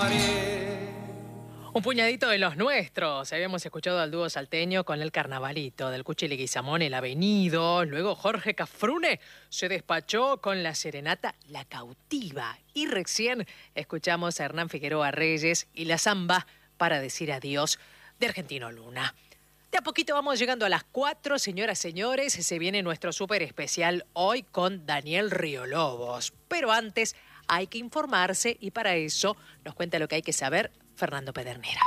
Un puñadito de los nuestros. Habíamos escuchado al dúo salteño con el Carnavalito, del Cuchi Leguizamón, El Avenido. Luego Jorge Cafrune se despachó con la serenata La Cautiva. Y recién escuchamos a Hernán Figueroa Reyes y la Zamba para decir adiós de Argentino Luna. De a poquito vamos llegando a las 4, señoras, señores. Se viene nuestro súper especial hoy con Daniel Riolobos. Pero antes hay que informarse y para eso nos cuenta lo que hay que saber Fernando Pedernera.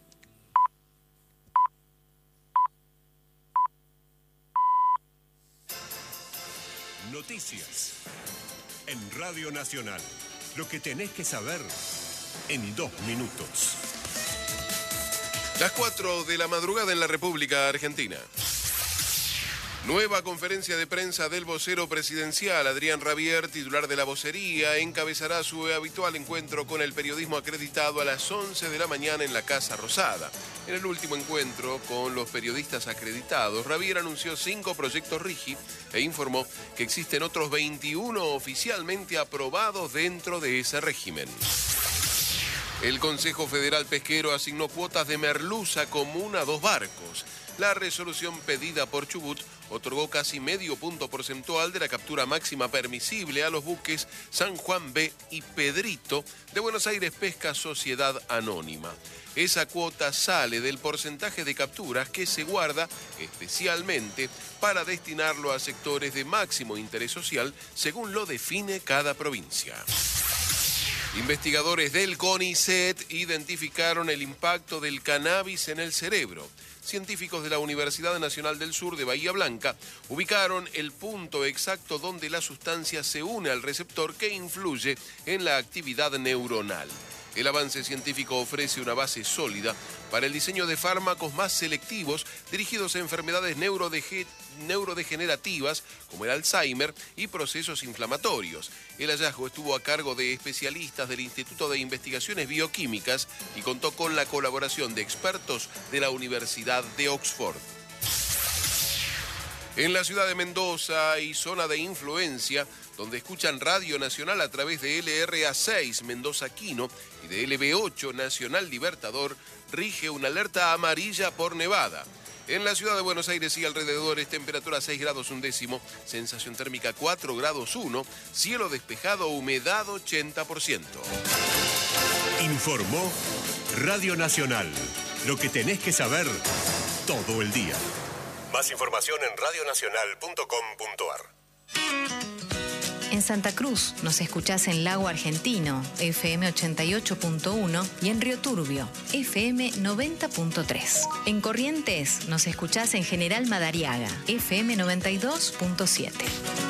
Noticias en Radio Nacional. Lo que tenés que saber en 2 minutos. Las 4 de la madrugada en la República Argentina. Nueva conferencia de prensa del vocero presidencial. Adrián Rabier, titular de la vocería, encabezará su habitual encuentro con el periodismo acreditado a las 11 de la mañana en la Casa Rosada. En el último encuentro con los periodistas acreditados, Rabier anunció 5 proyectos RIGI e informó que existen otros 21 oficialmente aprobados dentro de ese régimen. El Consejo Federal Pesquero asignó cuotas de merluza común a 2 barcos. La resolución pedida por Chubut otorgó casi medio punto porcentual de la captura máxima permisible a los buques San Juan B y Pedrito de Buenos Aires Pesca Sociedad Anónima. Esa cuota sale del porcentaje de capturas que se guarda especialmente para destinarlo a sectores de máximo interés social, según lo define cada provincia. Investigadores del CONICET identificaron el impacto del cannabis en el cerebro. Científicos de la Universidad Nacional del Sur de Bahía Blanca ubicaron el punto exacto donde la sustancia se une al receptor que influye en la actividad neuronal. El avance científico ofrece una base sólida para el diseño de fármacos más selectivos dirigidos a enfermedades neurodegenerativas como el Alzheimer y procesos inflamatorios. El hallazgo estuvo a cargo de especialistas del Instituto de Investigaciones Bioquímicas y contó con la colaboración de expertos de la Universidad de Oxford. En la ciudad de Mendoza hay zona de influencia donde escuchan Radio Nacional a través de LRA6 Mendoza Quino y de LB8 Nacional Libertador, rige una alerta amarilla por nevada. En la ciudad de Buenos Aires y alrededores, temperatura 6 grados 1 décimo, sensación térmica 4 grados 1, cielo despejado, humedad 80%. Informó Radio Nacional. Lo que tenés que saber todo el día. Más información en radionacional.com.ar. En Santa Cruz nos escuchás en Lago Argentino, FM 88.1 y en Río Turbio, FM 90.3. En Corrientes nos escuchás en General Madariaga, FM 92.7.